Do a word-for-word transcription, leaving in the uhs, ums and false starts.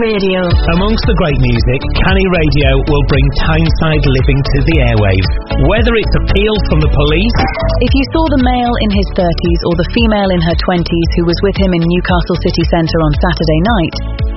Radio. Amongst the great music, Canny Radio will bring Tyneside living to the airwaves. Whether it's appeals from the police... If you saw the male in his thirties or the female in her twenties who was with him in Newcastle city centre on Saturday night,